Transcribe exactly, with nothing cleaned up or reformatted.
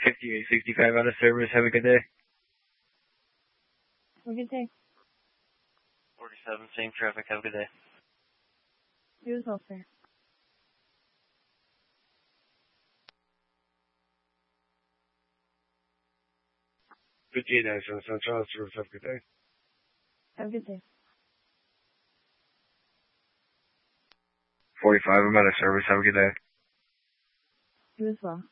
fifty-eight sixty-five out of service. Have a good day. Have a good day. forty-seven, same traffic. Have a good day. You as well, sir. fifty-eight ninety-seven Central out of service. Have a good day. Have a good day. forty-five, I'm out of service. Have a good day. You as well.